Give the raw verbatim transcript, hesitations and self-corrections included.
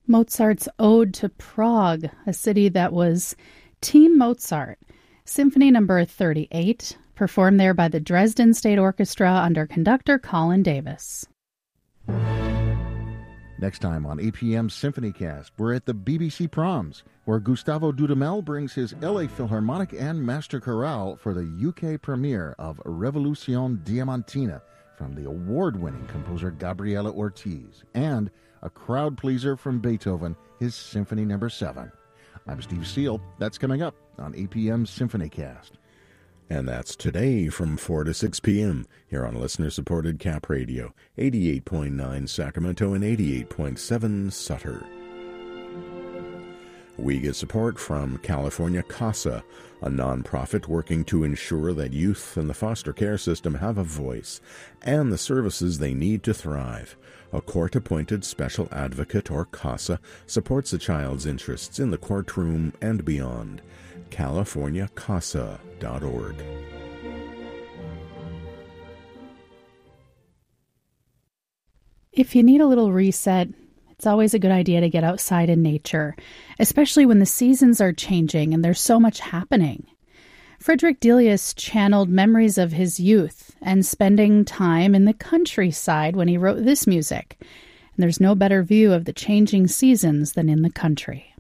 Mozart's Ode to Prague, a city that was Team Mozart. Symphony number thirty-eight, performed there by the Dresden State Orchestra under conductor Colin Davis. Next time on A P M SymphonyCast, we're at the B B C Proms, where Gustavo Dudamel brings his L A Philharmonic and Master Chorale for the U K premiere of Revolution Diamantina from the award-winning composer Gabriela Ortiz, and a crowd pleaser from Beethoven, his Symphony number seven. I'm Steve Seal. That's coming up on A P M SymphonyCast. And that's today from four to six p.m. here on listener-supported Cap Radio, eighty-eight point nine Sacramento and eighty-eight point seven Sutter. We get support from California CASA, a nonprofit working to ensure that youth in the foster care system have a voice and the services they need to thrive. A court-appointed special advocate, or CASA, supports a child's interests in the courtroom and beyond. california casa dot org. If you need a little reset, it's always a good idea to get outside in nature, especially when the seasons are changing and there's so much happening. Frederick Delius channeled memories of his youth and spending time in the countryside when he wrote this music. And there's no better view of the changing seasons than in the country.